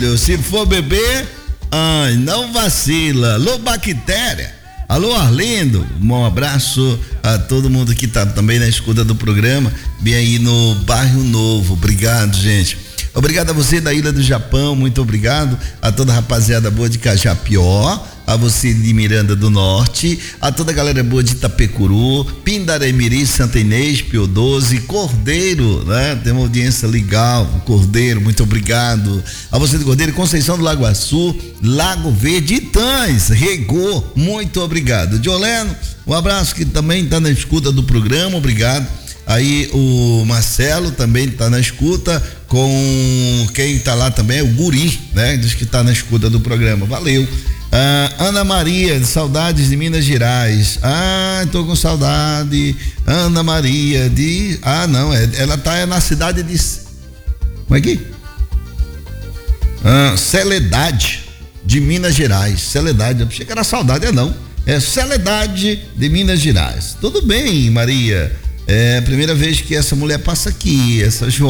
Se for beber, ai, não vacila. Alô, Bactéria. Alô, Arlindo. Um abraço a todo mundo que tá também na escuta do programa, bem aí no Bairro Novo. Obrigado, gente. Obrigado a você da Ilha do Japão, muito obrigado a toda a rapaziada boa de Cajapió, a você de Miranda do Norte, a toda a galera boa de Itapecuru, Pindaremiri, Santa Inês, Pio 12, Cordeiro, né? Tem uma audiência legal, Cordeiro, muito obrigado. A você de Cordeiro, Conceição do Lago Açu, Lago Verde, Itãs, Regô, muito obrigado. Joleno, um abraço que também está na escuta do programa, obrigado. Aí o Marcelo também está na escuta, com quem está lá também é o Guri, né? Diz que está na escuta do programa, valeu. Ana Maria, saudades de Minas Gerais. Tô com saudade. Ana Maria de, não, ela tá na cidade de, como é que? Celedade de Minas Gerais. Celedade, eu achei que era saudade, não. É Celedade de Minas Gerais. Tudo bem, Maria. É a primeira vez que essa mulher passa aqui, essa